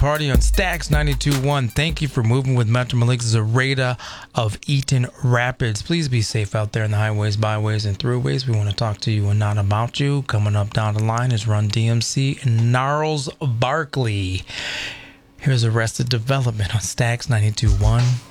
party on Stax 92.1. Thank you for moving with Metro Malik Zarada of Eaton Rapids. Please be safe out there in the highways, byways, and throughways. We want to talk to you and not about you. Coming up down the line is Run DMC and Gnarls Barkley. Here's Arrested Development on Stax 92.1.